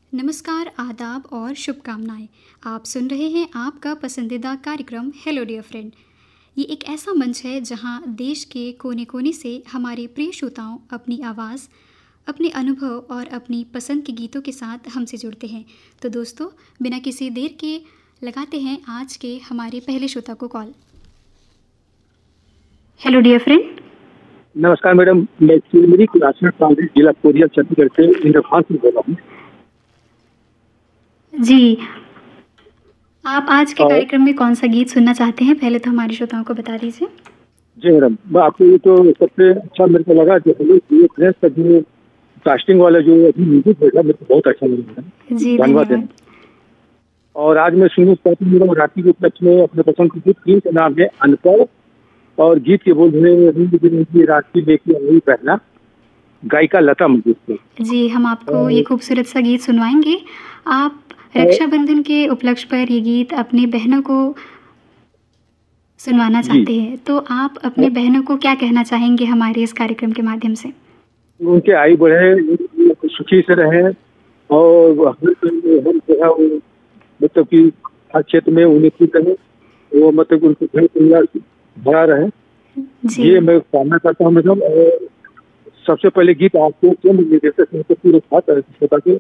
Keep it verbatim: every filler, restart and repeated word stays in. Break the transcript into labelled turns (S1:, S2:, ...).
S1: नमस्कार, आदाब और शुभकामनाएँ। आप सुन रहे हैं आपका पसंदीदा कार्यक्रम हेलो डियर फ्रेंड। ये एक ऐसा मंच है जहाँ देश के कोने-कोने से हमारे प्रिय श्रोताओं अपनी आवाज़, अपने अनुभव और अपनी पसंद के गीतों के साथ हमसे जुड़ते हैं। तो दोस्तों, बिना किसी देर के लगाते हैं आज के हमारे पहले श्रोता को कॉल। Hello dear friend.
S2: नमस्कार मैडम, मैं चिरमिरी क्लासमेट कांग्रेस जिला कोरिया छत्तीसगढ़ से इंद्रभान सिंह बोल रहा हूँ।
S1: जी, आप आज के
S2: और
S1: कार्यक्रम में कौन-सा गीत सुनना चाहते हैं? पहले तो हमारे श्रोताओं को बता दीजिए।
S2: जी मैडम, मैं आपको ये तो सबसे अच्छा मेरे को लगा जो है ये फ्रेंड्स का जो कास्टिंग वाला जो अभी म्यूजिक है मेरे को बहुत अच्छा लगा मैडम।
S1: जी,
S2: धन्यवाद।
S1: धन्यवाद।
S2: और आज मैं सुनना चाहती हूँ मैडम राखी के उपलक्ष्य में अपने पसंद के गीत, फिल्म का नाम है अनपढ़ और गीत के बोल रहे हैं राखी लेके आई पहना, गायिका लता मंगेशकर।
S1: जी, हम आपको ये खूबसूरत सा गीत सुनवाएँगे। आप रक्षाबंधन के उपलक्ष्य पर ये गीत अपनी बहनों को सुनवाना
S2: जी।
S1: चाहते हैं, तो आप अपनी बहनों को क्या कहना चाहेंगे हमारे इस कार्यक्रम के माध्यम से?
S2: उनके आयु बढ़े, सुखी से रहें और हर हम जो है वो मतलब कि हर क्षेत्र में उन्नति करें, वो मतलब उनके घर परिवार भरा रहे,
S1: जी।
S2: ये मैं कामना करता हूँ मैडम। और सबसे पहले गीत आपको केंद्र निर्देशक पूरे साथ श्रोता के